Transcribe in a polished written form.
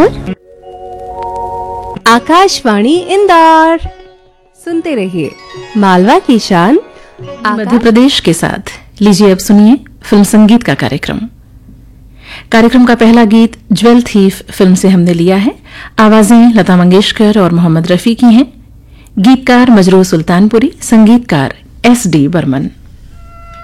और आकाशवाणी इंदौर। सुनते रहिए मालवा की शान मध्य प्रदेश के साथ। लीजिए अब सुनिए फिल्म संगीत का कार्यक्रम। कार्यक्रम का पहला गीत ज्वेल थीफ फिल्म से हमने लिया है। आवाजें लता मंगेशकर और मोहम्मद रफी की हैं। गीतकार मजरूह सुल्तानपुरी, संगीतकार S.D. बर्मन।